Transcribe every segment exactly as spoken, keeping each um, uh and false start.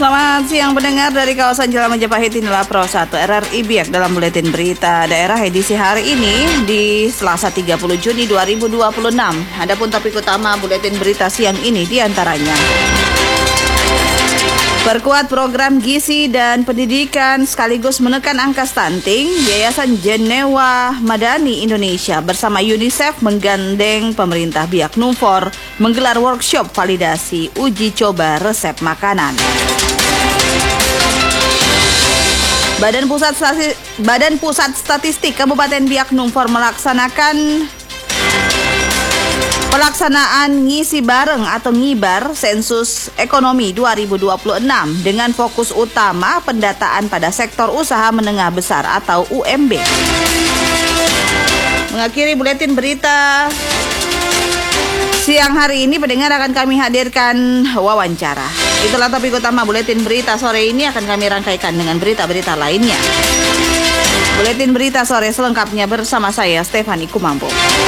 Selamat siang pendengar dari kawasan Jalan Majapahit, inilah Pro satu R R I Biak dalam Buletin Berita Daerah edisi hari ini di Selasa tiga puluh Juni dua ribu dua puluh enam. Adapun topik utama Buletin Berita siang ini diantaranya: perkuat program gizi dan pendidikan sekaligus menekan angka stunting. Yayasan Jenewa Madani Indonesia bersama UNICEF menggandeng pemerintah Biak Numfor menggelar workshop validasi uji coba resep makanan. Badan Pusat Stati- Badan Pusat Statistik Kabupaten Biak Numfor melaksanakan pelaksanaan ngisi bareng atau ngibar sensus ekonomi dua ribu dua puluh enam dengan fokus utama pendataan pada sektor usaha menengah besar atau U M B. Mengakhiri buletin berita siang hari ini, pendengar akan kami hadirkan wawancara. Itulah topik utama buletin berita sore ini, akan kami rangkaikan dengan berita-berita lainnya. Buletin berita sore selengkapnya bersama saya Stefani Kumampo.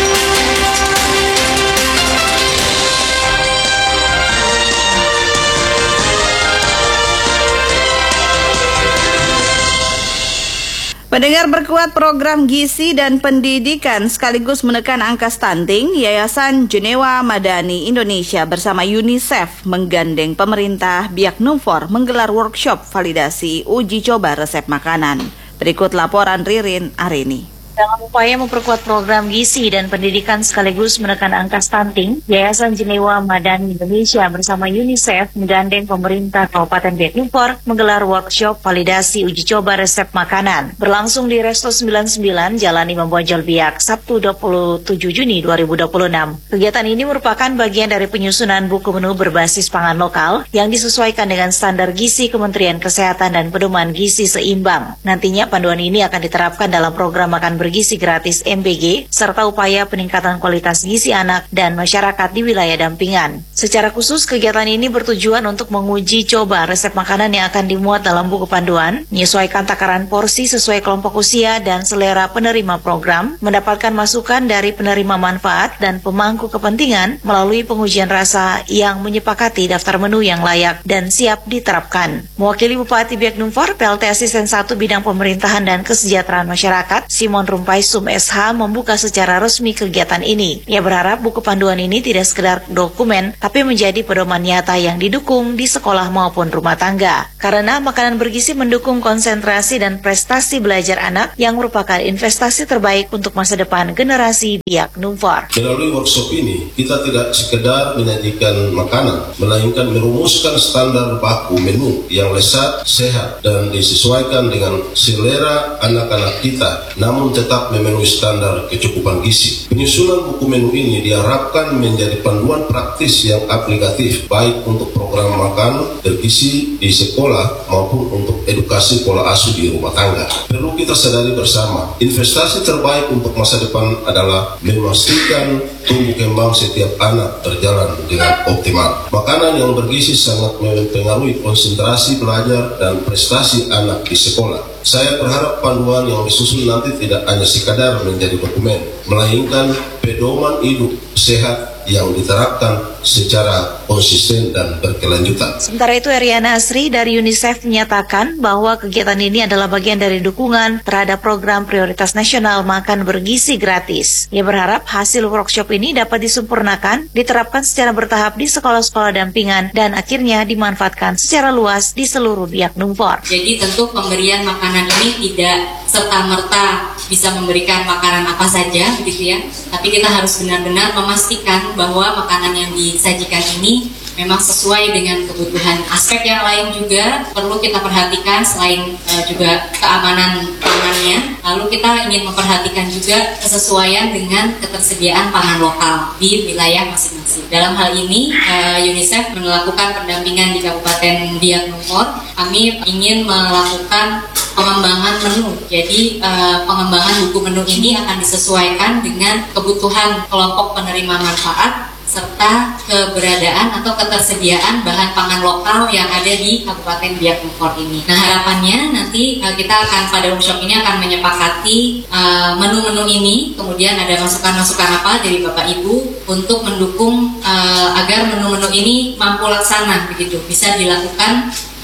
Pendengar, berkuat program gizi dan pendidikan sekaligus menekan angka stunting, Yayasan Jenewa Madani Indonesia bersama UNICEF menggandeng pemerintah Biak Numfor menggelar workshop validasi uji coba resep makanan. Berikut laporan Ririn Arini. Dalam upaya memperkuat program gizi dan pendidikan sekaligus menekan angka stunting, Yayasan Jenewa Madani Indonesia bersama UNICEF menggandeng pemerintah Kabupaten Biak Numfor menggelar workshop validasi uji coba resep makanan. Berlangsung di Resto sembilan puluh sembilan Jalan Imam Bonjol Biak, Sabtu dua puluh tujuh Juni dua ribu dua puluh enam. Kegiatan ini merupakan bagian dari penyusunan buku menu berbasis pangan lokal yang disesuaikan dengan standar gizi Kementerian Kesehatan dan Pedoman Gizi Seimbang. Nantinya panduan ini akan diterapkan dalam program makan bergizi Bergizi gratis M B G, serta upaya peningkatan kualitas gizi anak dan masyarakat di wilayah dampingan. Secara khusus, kegiatan ini bertujuan untuk menguji coba resep makanan yang akan dimuat dalam buku panduan, menyesuaikan takaran porsi sesuai kelompok usia dan selera penerima program, mendapatkan masukan dari penerima manfaat dan pemangku kepentingan melalui pengujian rasa yang menyepakati daftar menu yang layak dan siap diterapkan. Mewakili Bupati Biak Numfor, P L T Asisten satu Bidang Pemerintahan dan Kesejahteraan Masyarakat, Simon Rumpaisum S H membuka secara resmi kegiatan ini. Ia berharap buku panduan ini tidak sekedar dokumen, tapi menjadi pedoman nyata yang didukung di sekolah maupun rumah tangga. Karena makanan bergizi mendukung konsentrasi dan prestasi belajar anak yang merupakan investasi terbaik untuk masa depan generasi Biak Numfor. Melalui workshop ini, kita tidak sekedar menyajikan makanan, melainkan merumuskan standar baku menu yang lezat, sehat, dan disesuaikan dengan selera anak-anak kita, namun tetap memenuhi standar kecukupan gizi. Penyusunan buku menu ini diharapkan menjadi panduan praktis yang aplikatif, baik untuk program makan bergizi di sekolah maupun untuk edukasi pola asuh di rumah tangga. Perlu kita sadari bersama, investasi terbaik untuk masa depan adalah memastikan tumbuh kembang setiap anak berjalan dengan optimal. Makanan yang bergizi sangat mempengaruhi konsentrasi belajar dan prestasi anak di sekolah. Saya berharap panduan yang disusun nanti tidak hanya sekadar menjadi dokumen, melainkan pedoman hidup sehat yang diterapkan secara konsisten dan berkelanjutan. Sementara itu, Eriana Asri dari UNICEF menyatakan bahwa kegiatan ini adalah bagian dari dukungan terhadap program prioritas nasional makan bergizi gratis. Ia berharap hasil workshop ini dapat disempurnakan, diterapkan secara bertahap di sekolah-sekolah dampingan, dan akhirnya dimanfaatkan secara luas di seluruh Biak Numfor. Jadi tentu pemberian makanan ini tidak serta-merta bisa memberikan makanan apa saja, begitu ya. Tapi kita harus benar-benar memastikan bahwa makanan yang disajikan ini memang sesuai dengan kebutuhan. Aspek yang lain juga perlu kita perhatikan selain uh, juga keamanan pangannya. Lalu kita ingin memperhatikan juga kesesuaian dengan ketersediaan pangan lokal di wilayah masing-masing. Dalam hal ini uh, UNICEF melakukan pendampingan di Kabupaten Biak Numfor. Kami ingin melakukan pengembangan menu. Jadi uh, pengembangan buku menu ini akan disesuaikan dengan kebutuhan kelompok penerima manfaat serta keberadaan atau ketersediaan bahan pangan lokal yang ada di Kabupaten Biak Numfor ini. Nah, harapannya nanti uh, kita akan pada workshop ini akan menyepakati uh, menu-menu ini, kemudian ada masukan-masukan apa dari Bapak Ibu untuk mendukung uh, agar menu-menu ini mampu laksana begitu, bisa dilakukan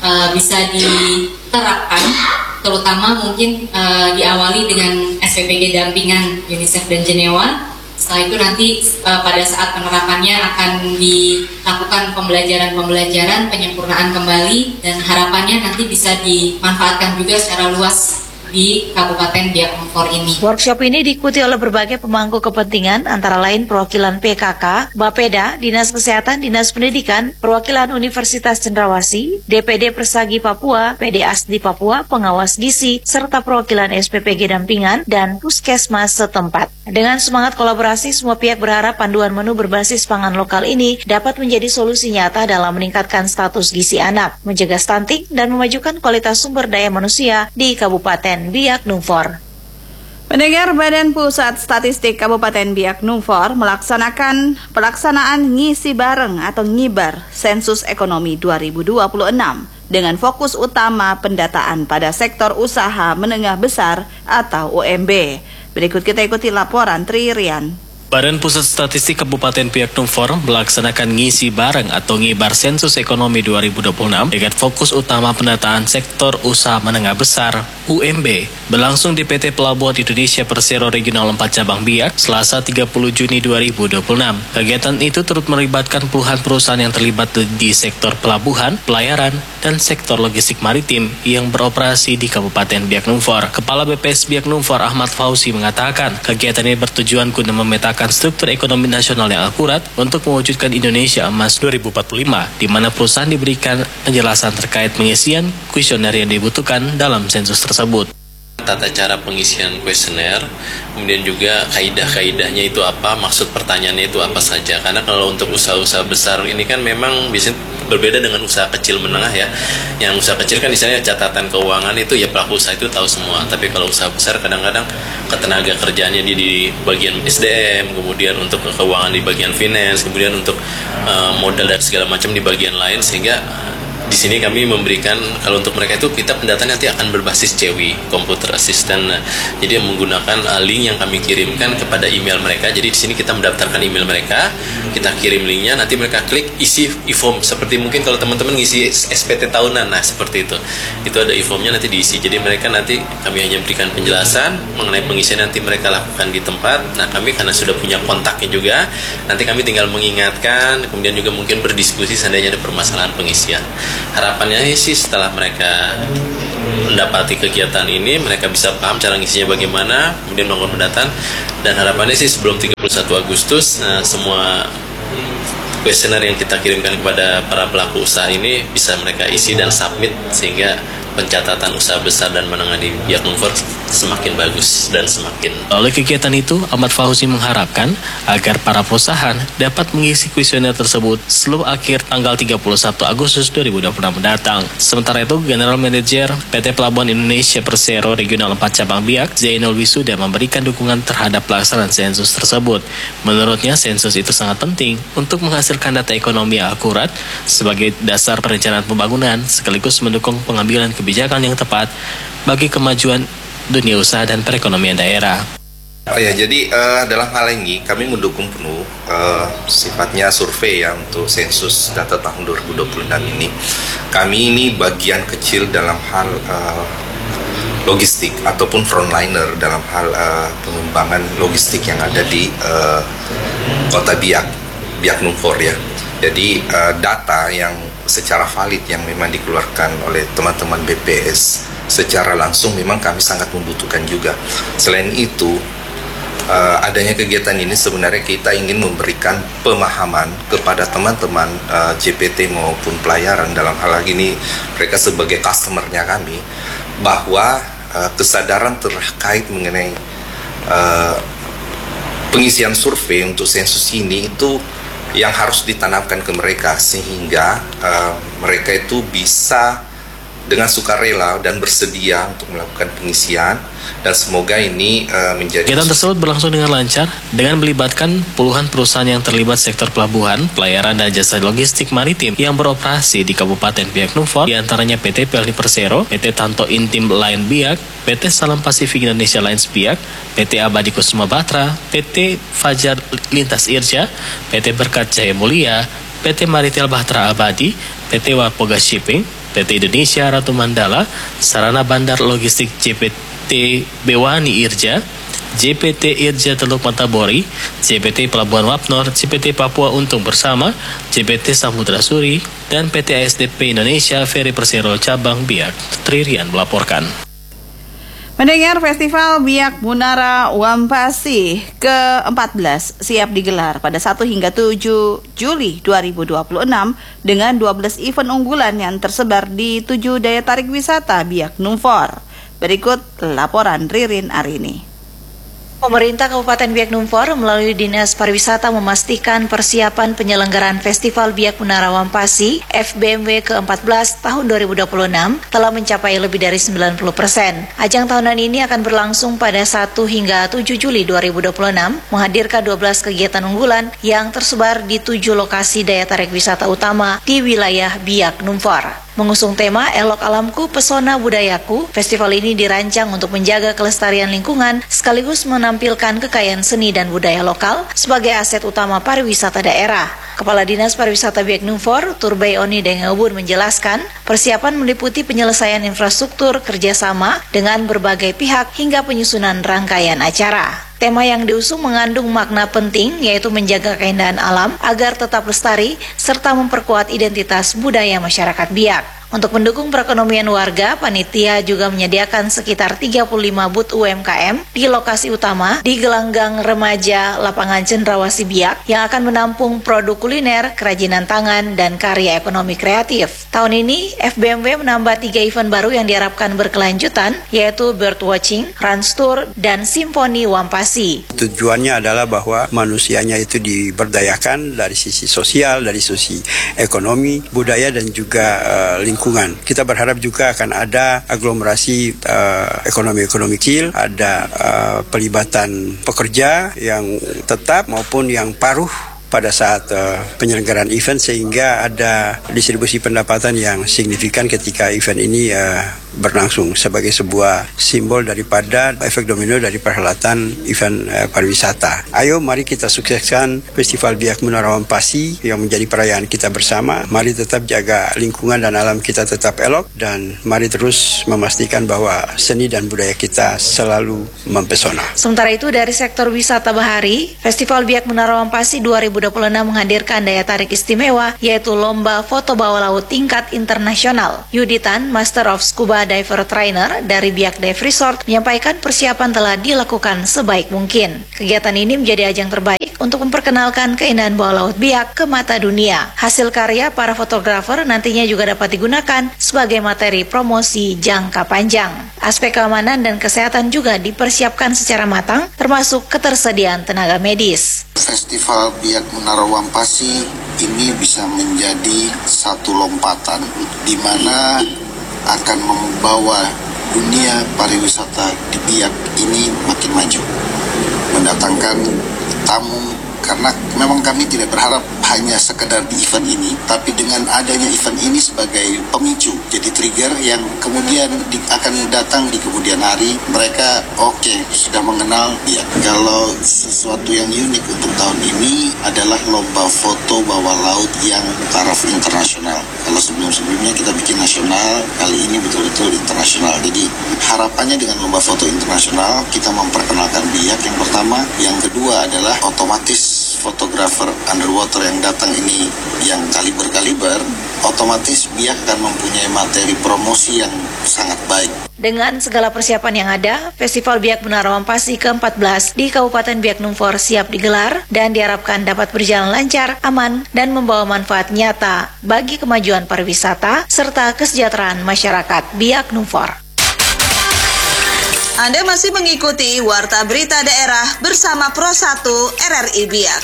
uh, bisa diterapkan, terutama mungkin uh, diawali dengan S P P G dampingan UNICEF dan Jenewa. Setelah itu nanti uh, pada saat penerapannya akan dilakukan pembelajaran-pembelajaran, penyempurnaan kembali, dan harapannya nanti bisa dimanfaatkan juga secara luas di Kabupaten Biak Numfor ini. Workshop ini diikuti oleh berbagai pemangku kepentingan, antara lain perwakilan P K K, Bapeda, Dinas Kesehatan, Dinas Pendidikan, perwakilan Universitas Cendrawasih, D P D Persagi Papua, P D A S D I Papua, pengawas gizi, serta perwakilan S P P G dampingan dan puskesmas setempat. Dengan semangat kolaborasi, semua pihak berharap panduan menu berbasis pangan lokal ini dapat menjadi solusi nyata dalam meningkatkan status gizi anak, mencegah stunting, dan memajukan kualitas sumber daya manusia di Kabupaten Biak Numfor. Pendengar, Badan Pusat Statistik Kabupaten Biak Numfor melaksanakan pelaksanaan ngisi bareng atau ngibar Sensus Ekonomi dua ribu dua puluh enam dengan fokus utama pendataan pada sektor usaha menengah besar atau U M B. Berikut kita ikuti laporan Tri Rian. Badan Pusat Statistik Kabupaten Biak Numfor melaksanakan ngisi bareng atau ngibar Sensus Ekonomi dua ribu dua puluh enam dengan fokus utama pendataan sektor usaha menengah besar U M B berlangsung di P T Pelabuhan Indonesia Persero Regional empat Cabang Biak Selasa tiga puluh Juni dua ribu dua puluh enam. Kegiatan itu turut melibatkan puluhan perusahaan yang terlibat di sektor pelabuhan, pelayaran, dan sektor logistik maritim yang beroperasi di Kabupaten Biak Numfor. Kepala B P S Biak Numfor Ahmad Fauzi mengatakan kegiatan ini bertujuan guna memetakan struktur ekonomi nasional yang akurat untuk mewujudkan Indonesia Emas dua ribu empat puluh lima, di mana perusahaan diberikan penjelasan terkait pengisian kuesioner yang dibutuhkan dalam sensus tersebut. Tata cara pengisian kuesioner, kemudian juga kaidah-kaidahnya itu apa, maksud pertanyaannya itu apa saja. Karena kalau untuk usaha-usaha besar ini kan memang biasanya berbeda dengan usaha kecil menengah ya. Yang usaha kecil kan misalnya catatan keuangan itu ya pelaku usaha itu tahu semua. Tapi kalau usaha besar kadang-kadang ketenaga kerjaannya di, di bagian S D M, kemudian untuk keuangan di bagian finance, kemudian untuk uh, modal dan segala macam di bagian lain, sehingga di sini kami memberikan, kalau untuk mereka itu kita pendataan nanti akan berbasis C W I, Computer Assistant. Jadi menggunakan uh, link yang kami kirimkan kepada email mereka. Jadi di sini kita mendaftarkan email mereka, kita kirim linknya, nanti mereka klik isi e-form. Seperti mungkin kalau teman-teman ngisi S P T tahunan, nah seperti itu. Itu ada e-formnya nanti diisi. Jadi mereka nanti kami hanya berikan penjelasan mengenai pengisian, nanti mereka lakukan di tempat. Nah kami karena sudah punya kontaknya juga, nanti kami tinggal mengingatkan, kemudian juga mungkin berdiskusi seandainya ada permasalahan pengisian. Harapannya sih setelah mereka mendapati kegiatan ini, mereka bisa paham cara ngisinya bagaimana, kemudian melakukan pendataan, dan harapannya sih sebelum tiga puluh satu Agustus nah, semua kuesioner yang kita kirimkan kepada para pelaku usaha ini bisa mereka isi dan submit, sehingga pencatatan usaha besar dan menengah di Biak Numfor semakin bagus dan semakin. Oleh kegiatan itu, Ahmad Fauzi mengharapkan agar para perusahaan dapat mengisi kuesioner tersebut sebelum akhir tanggal tiga puluh satu Agustus dua ribu dua puluh enam mendatang. Sementara itu, General Manager P T Pelabuhan Indonesia Persero Regional empat Cabang Biak, Zainul Wisuda, memberikan dukungan terhadap pelaksanaan sensus tersebut. Menurutnya, sensus itu sangat penting untuk menghasilkan data ekonomi yang akurat sebagai dasar perencanaan pembangunan, sekaligus mendukung pengambilan kebijakan yang tepat bagi kemajuan dunia usaha dan perekonomian daerah. Oh ya, jadi uh, dalam hal ini kami mendukung penuh uh, sifatnya survei ya untuk sensus data tahun dua ribu dua puluh enam ini. Kami ini bagian kecil dalam hal uh, logistik ataupun frontliner dalam hal uh, pengembangan logistik yang ada di uh, Kota Biak, Biak Numfor ya. Jadi uh, data yang secara valid yang memang dikeluarkan oleh teman-teman B P S secara langsung memang kami sangat membutuhkan juga. Selain itu, uh, adanya kegiatan ini sebenarnya kita ingin memberikan pemahaman kepada teman-teman uh, J P T maupun pelayaran, dalam hal ini mereka sebagai customernya kami, bahwa uh, kesadaran terkait mengenai uh, pengisian survei untuk sensus ini itu yang harus ditanamkan ke mereka, sehingga uh, mereka itu bisa dengan sukarela dan bersedia untuk melakukan pengisian, dan semoga ini uh, menjadi... Kegiatan tersebut berlangsung dengan lancar dengan melibatkan puluhan perusahaan yang terlibat sektor pelabuhan, pelayaran, dan jasa logistik maritim yang beroperasi di Kabupaten Biak Numfor, diantaranya P T P L N I Persero, P T Tanto Intim Line Biak, P T Salam Pasifik Indonesia Lines Biak, P T Abadi Kusuma Batra, P T Fajar Lintas Irja, P T Berkat Jaya Mulia, P T Maritel Bahtera Abadi, P T Wapoga Shipping, P T Indonesia Ratu Mandala, Sarana Bandar Logistik J P T Bewani Irja, J P T Irja Teluk Matabori, J P T Pelabuhan Wapnor, J P T Papua Untung Bersama, J P T Samudra Suri, dan P T A S D P Indonesia Ferry Persero Cabang Biak. Tririan melaporkan. Mendengar Festival Biak Munara Wampasi ke empat belas siap digelar pada satu hingga tujuh Juli dua ribu dua puluh enam dengan dua belas event unggulan yang tersebar di tujuh daya tarik wisata Biak Numfor. Berikut laporan Ririn Arini. Pemerintah Kabupaten Biak Numfor melalui Dinas Pariwisata memastikan persiapan penyelenggaraan Festival Biak Munara Wampasi F B M W ke empat belas tahun dua ribu dua puluh enam telah mencapai lebih dari sembilan puluh persen. Ajang tahunan ini akan berlangsung pada satu hingga tujuh Juli dua ribu dua puluh enam, menghadirkan dua belas kegiatan unggulan yang tersebar di tujuh lokasi daya tarik wisata utama di wilayah Biak Numfor. Mengusung tema Elok Alamku, Pesona Budayaku, festival ini dirancang untuk menjaga kelestarian lingkungan sekaligus menampilkan kekayaan seni dan budaya lokal sebagai aset utama pariwisata daerah. Kepala Dinas Pariwisata Biak Numfor, Turbay Oni Dengebun menjelaskan, persiapan meliputi penyelesaian infrastruktur kerjasama dengan berbagai pihak hingga penyusunan rangkaian acara. Tema yang diusung mengandung makna penting, yaitu menjaga keindahan alam agar tetap lestari serta memperkuat identitas budaya masyarakat Biak. Untuk mendukung perekonomian warga, panitia juga menyediakan sekitar tiga puluh lima booth U M K M di lokasi utama di gelanggang remaja Lapangan Cendrawasih Biak yang akan menampung produk kuliner, kerajinan tangan, dan karya ekonomi kreatif. Tahun ini, F B M W menambah tiga event baru yang diharapkan berkelanjutan, yaitu Birdwatching, Rans Tour, dan Simfoni Wampasi. Tujuannya adalah bahwa manusianya itu diberdayakan dari sisi sosial, dari sisi ekonomi, budaya, dan juga uh, lingkungan. Kita berharap juga akan ada aglomerasi uh, ekonomi-ekonomi kecil, ada uh, pelibatan pekerja yang tetap maupun yang paruh pada saat uh, penyelenggaraan event, sehingga ada distribusi pendapatan yang signifikan ketika event ini uh, berlangsung sebagai sebuah simbol daripada efek domino dari perhelatan event uh, pariwisata. Ayo mari kita sukseskan Festival Biak Munara Wampasi yang menjadi perayaan kita bersama. Mari tetap jaga lingkungan dan alam kita tetap elok, dan mari terus memastikan bahwa seni dan budaya kita selalu mempesona. Sementara itu dari sektor wisata bahari, Festival Biak Munara Wampasi dua ribu dua puluh enam menghadirkan daya tarik istimewa, yaitu lomba foto bawah laut tingkat internasional. Yuditan, Master of Scuba Diver Trainer dari Biak Dive Resort, menyampaikan persiapan telah dilakukan sebaik mungkin. Kegiatan ini menjadi ajang terbaik untuk memperkenalkan keindahan bawah laut Biak ke mata dunia. Hasil karya para fotografer nantinya juga dapat digunakan sebagai materi promosi jangka panjang. Aspek keamanan dan kesehatan juga dipersiapkan secara matang, termasuk ketersediaan tenaga medis. Festival Biak Munara Wampasi ini bisa menjadi satu lompatan di mana akan membawa dunia pariwisata di Biak ini makin maju, mendatangkan tamu, karena memang kami tidak berharap hanya sekedar di event ini, tapi dengan adanya event ini sebagai pemicu, jadi trigger yang kemudian di, akan datang di kemudian hari, mereka oke, okay, sudah mengenal Biak. Kalau sesuatu yang unik untuk tahun ini adalah lomba foto bawah laut yang taraf internasional. Kalau sebelum-sebelumnya kita bikin nasional, kali ini betul-betul internasional. Jadi harapannya dengan lomba foto internasional, kita memperkenalkan Biak yang pertama. Yang kedua adalah otomatis fotografer underwater yang datang ini yang kaliber-kaliber, otomatis Biak akan mempunyai materi promosi yang sangat baik. Dengan segala persiapan yang ada, Festival Biak Munara Wampasi ke empat belas di Kabupaten Biak Numfor siap digelar dan diharapkan dapat berjalan lancar, aman, dan membawa manfaat nyata bagi kemajuan pariwisata serta kesejahteraan masyarakat Biak Numfor. Anda masih mengikuti Warta Berita Daerah bersama Pro satu R R I Biak.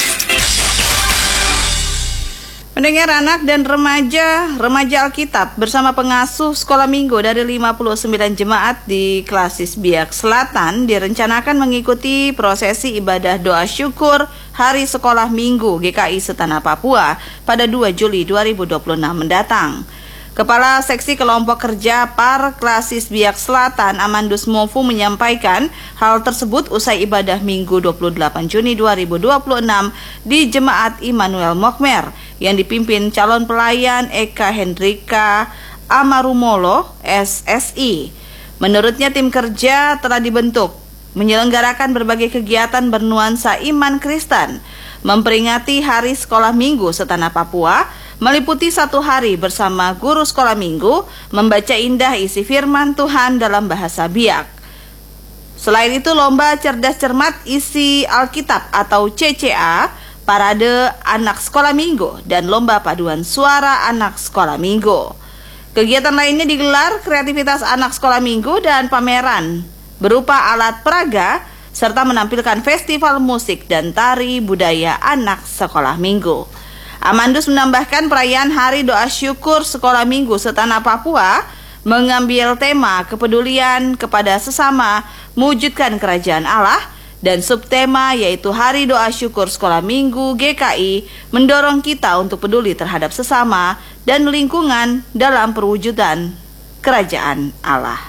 Mendengar anak dan remaja, remaja Alkitab bersama pengasuh sekolah minggu dari lima puluh sembilan jemaat di Klasis Biak Selatan direncanakan mengikuti prosesi ibadah doa syukur Hari Sekolah Minggu G K I Setanah Papua pada dua Juli dua ribu dua puluh enam mendatang. Kepala Seksi Kelompok Kerja Par Klasis Biak Selatan Amandus Mofu menyampaikan hal tersebut usai ibadah Minggu dua puluh delapan Juni dua ribu dua puluh enam di Jemaat Immanuel Mokmer yang dipimpin calon pelayan Eka Hendrika Amarumolo S S I. Menurutnya tim kerja telah dibentuk menyelenggarakan berbagai kegiatan bernuansa iman Kristen, memperingati Hari Sekolah Minggu setanah Papua, meliputi satu hari bersama guru sekolah minggu, membaca indah isi firman Tuhan dalam bahasa Biak. Selain itu, lomba cerdas cermat isi Alkitab atau C C A, parade anak sekolah minggu, dan lomba paduan suara anak sekolah minggu. Kegiatan lainnya digelar kreativitas anak sekolah minggu dan pameran berupa alat peraga, serta menampilkan festival musik dan tari budaya anak sekolah minggu. Amandus menambahkan perayaan Hari Doa Syukur Sekolah Minggu setanah Papua mengambil tema kepedulian kepada sesama, mewujudkan kerajaan Allah, dan subtema yaitu Hari Doa Syukur Sekolah Minggu G K I mendorong kita untuk peduli terhadap sesama dan lingkungan dalam perwujudan kerajaan Allah.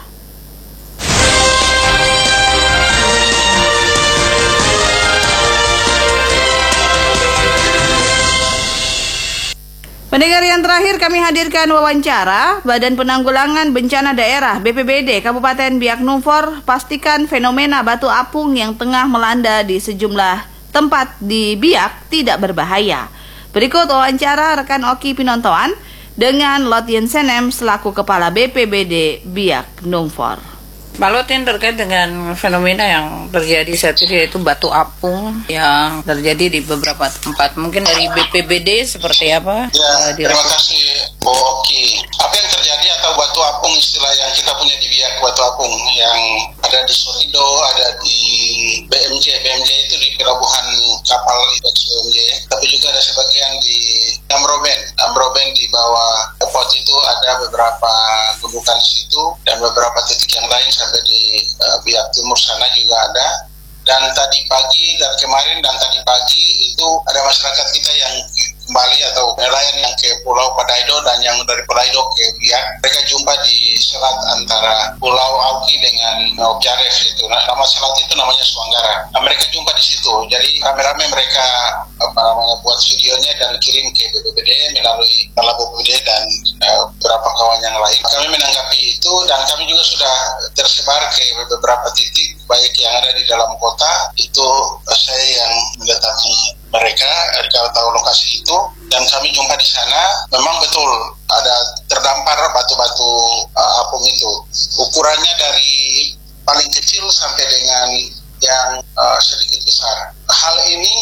Pendengar yang terakhir, kami hadirkan wawancara Badan Penanggulangan Bencana Daerah B P B D Kabupaten Biak Numfor pastikan fenomena batu apung yang tengah melanda di sejumlah tempat di Biak tidak berbahaya. Berikut wawancara rekan Oki Pinontoan dengan Lotien Senem selaku Kepala B P B D Biak Numfor. Pak Lotin, terkait dengan fenomena yang terjadi saat ini yaitu batu apung yang terjadi di beberapa tempat, mungkin dari B P B D seperti apa? Ya, uh, terima kasih Bu Oki. Apa yang terjadi atau batu apung, istilah yang kita punya di Biak, batu apung yang ada di Solido, ada di B M J. B M J itu di pelabuhan kapal B M J, tapi juga ada sebagian di Amroben. Amroben di bawah depot itu ada beberapa gundukan di situ, dan beberapa titik yang lain sampai di uh, Biak Timur sana juga ada. Dan tadi pagi dan kemarin dan tadi pagi itu ada masyarakat kita yang kembali atau nelayan yang ke Pulau Padaido dan yang dari Padaido ke Biak. Mereka jumpa di selat antara Pulau Auki dengan Objaref itu. Nah, nama selat itu namanya Suanggara. Nah, mereka jumpa di situ. Jadi rame-rame mereka apa namanya buat videonya dan kirim ke B P B D melalui Kepala B P B D dan uh, beberapa kawan yang lain. Kami menanggapi itu dan kami juga sudah tersebar ke beberapa titik baik yang ada di dalam kota. Itu uh, saya yang mendatangi mereka, kalau tahu lokasi itu, dan kami jumpa di sana. Memang betul ada terdampar batu-batu uh, apung itu. Ukurannya dari paling kecil sampai dengan yang uh, sedikit besar. Hal ini